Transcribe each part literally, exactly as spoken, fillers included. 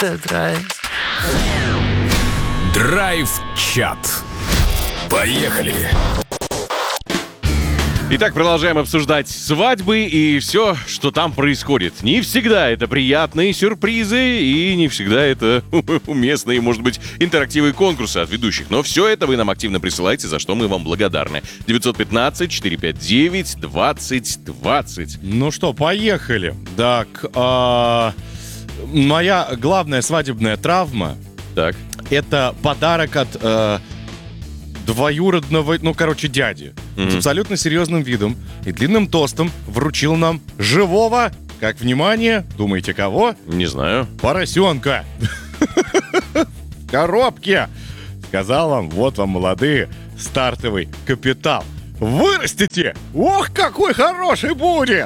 Это драйв. Драйв-чат. Поехали! Итак, продолжаем обсуждать свадьбы и все, что там происходит. Не всегда это приятные сюрпризы, и не всегда это уместные, может быть, интерактивы и конкурсы от ведущих. Но все это вы нам активно присылаете, за что мы вам благодарны. девятьсот пятнадцать четыреста пятьдесят девять двадцать двадцать. Ну что, поехали. Так, а, моя главная свадебная травма Так. — это подарок от а, двоюродного, ну, короче, дяди. Mm-hmm. С абсолютно серьезным видом и длинным тостом вручил нам живого, как, внимание, думаете, кого? Не знаю. Поросенка. В коробке. Сказал вам, вот вам, молодые, стартовый капитал. Вырастите! Ох, какой хороший будет!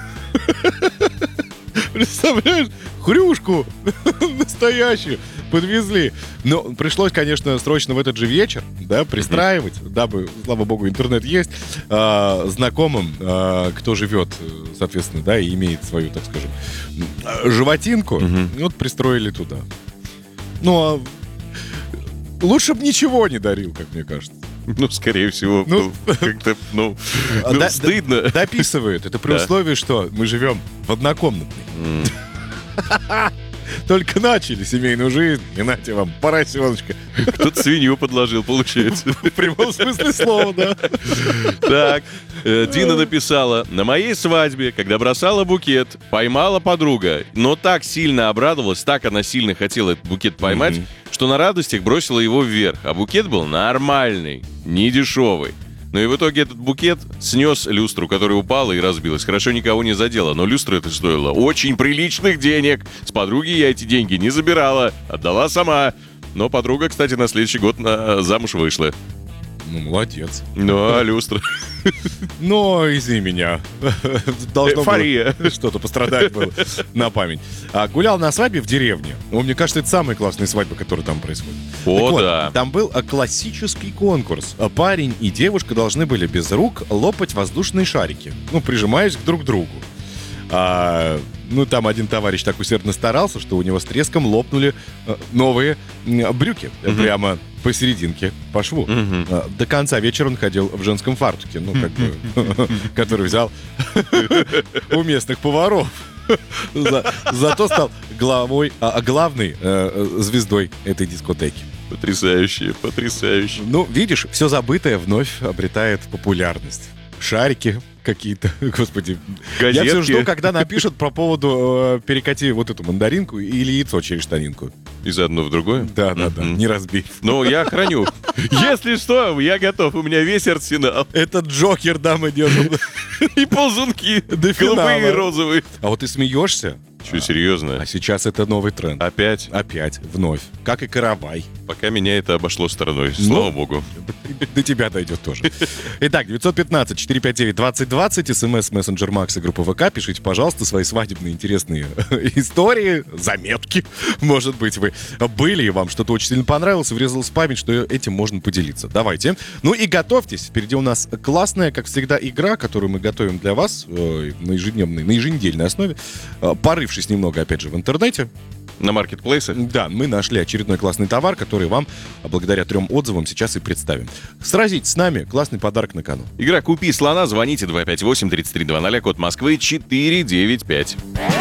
Представляешь, хрюшку настоящую подвезли. Но пришлось, конечно, срочно в этот же вечер, да, пристраивать, mm-hmm. дабы, слава богу, интернет есть, э, знакомым, э, кто живет, соответственно, да, и имеет свою, так скажем, животинку, mm-hmm. вот пристроили туда. Ну, а лучше бы ничего не дарил, как мне кажется. Ну, скорее всего, ну, как-то, ну, ну да, стыдно. Да, дописывают. Это при да. условии, что мы живем в однокомнатной. Mm. Только начали семейную жизнь, и нате вам, поросеночка. Кто-то свинью подложил, получается. В прямом смысле слова, да. Так, Дина написала: на моей свадьбе, когда бросала букет, поймала подруга, но так сильно обрадовалась, так она сильно хотела этот букет поймать, mm-hmm. что на радостях бросила его вверх, а букет был нормальный, не дешевый. Ну и в итоге этот букет снес люстру, которая упала и разбилась. Хорошо, никого не задела, но люстра это стоила очень приличных денег. С подруги я эти деньги не забирала, отдала сама. Но подруга, кстати, на следующий год на замуж вышла. Ну, молодец. Ну, а люстра? Ну, извини меня. Должно Эйфория. было что-то пострадать было на память. А, гулял на свадьбе в деревне. Ну, мне кажется, это самые классные свадьбы, которые там происходят. О, вот, да. Там был а, классический конкурс. А, парень и девушка должны были без рук лопать воздушные шарики. Ну, прижимаясь друг к другу. А, ну, там один товарищ так усердно старался, что у него с треском лопнули а, новые а, брюки. Mm-hmm. Прямо посерединке, по шву. Mm-hmm. А, до конца вечера он ходил в женском фартуке, ну, как бы, который взял у местных поваров. Зато стал главой, главной звездой этой дискотеки. Потрясающе, потрясающе. Ну, видишь, все забытое вновь обретает популярность. Шарики какие-то, господи. Газетки. Я все жду, когда напишут по поводу э, перекати вот эту мандаринку или яйцо через штанинку. Из одного в другое? Да, да, да, не разбив. Ну, я храню. Если что, я готов, у меня весь арсенал. Этот Джокер, да, мы держим. И ползунки, голубые и розовые. А вот ты смеешься? Что, серьезно? А сейчас это новый тренд. Опять? Опять, вновь. Как и каравай. Пока меня это обошло стороной, слава богу. До тебя дойдет тоже. Итак, девятьсот пятнадцать четыреста пятьдесят девять двадцать двадцать, смс, мессенджер Макс и группа ВК. Пишите, пожалуйста, свои свадебные интересные истории, заметки. Может быть, вы были, и вам что-то очень сильно понравилось, и врезалось в память, что этим можно поделиться. Давайте. Ну и готовьтесь. Впереди у нас классная, как всегда, игра, которую мы готовим для вас э, на ежедневной, на еженедельной основе. Э, порывшись немного, опять же, в интернете. На маркетплейсе? Да, мы нашли очередной классный товар, который вам, благодаря трем отзывам, сейчас и представим. Сразитесь с нами, классный подарок на кону. Игра «Купи слона», звоните два пять восемь тридцать три двадцать, код Москвы четыре девять пять.